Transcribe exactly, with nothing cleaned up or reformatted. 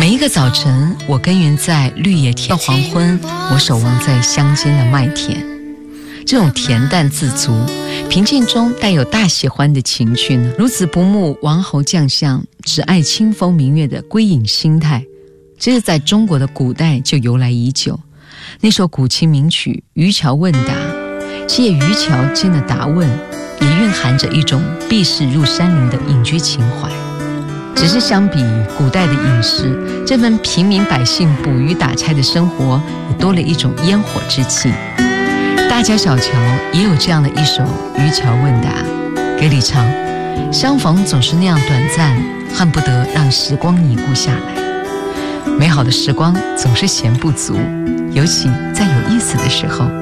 每一个早晨，我耕耘在绿野田；到黄昏，我守望在乡间的麦田。这种恬淡自足、平静中带有大喜欢的情趣呢，如此不慕王侯将相，只爱清风明月的归隐心态，这是在中国的古代就由来已久。那首古琴名曲《渔樵问答》，借渔樵间的答问，也蕴含着一种避世入山林的隐居情怀。只是相比古代的饮食，这份平民百姓捕鱼打柴的生活也多了一种烟火之气。大桥小桥也有这样的一首渔樵问答，歌里唱：相逢总是那样短暂，恨不得让时光凝固下来。美好的时光总是嫌不足，尤其在有意思的时候。